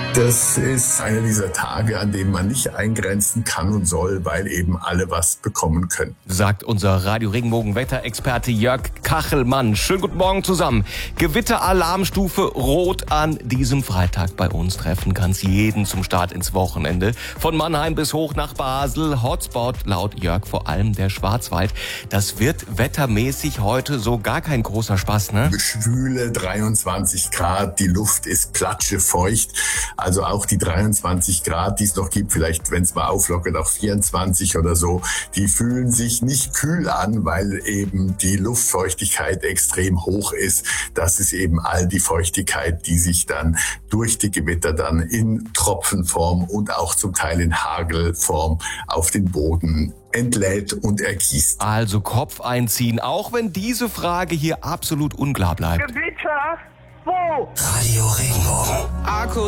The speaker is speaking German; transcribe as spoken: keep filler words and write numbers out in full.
Das ist einer dieser Tage, an denen man nicht eingrenzen kann und soll, weil eben alle was bekommen können. Sagt unser Radio-Regenbogen-Wetterexperte Jörg Kachelmann. Schönen guten Morgen zusammen. Gewitteralarmstufe Rot an diesem Freitag bei uns. Treffen kann's jeden zum Start ins Wochenende. Von Mannheim bis hoch nach Basel. Hotspot laut Jörg vor allem der Schwarzwald. Das wird wettermäßig heute so gar kein großer Spaß, ne? Schwüle dreiundzwanzig Grad, die Luft ist platschefeucht. Also auch die dreiundzwanzig Grad, die es noch gibt, vielleicht wenn es mal auflockert, auch vierundzwanzig oder so, die fühlen sich nicht kühl an, weil eben die Luftfeuchtigkeit extrem hoch ist. Das ist eben all die Feuchtigkeit, die sich dann durch die Gewitter dann in Tropfenform und auch zum Teil in Hagelform auf den Boden entlädt und ergießt. Also Kopf einziehen, auch wenn diese Frage hier absolut unklar bleibt. Gewitter? Wo? Radio Regenbogen. Akku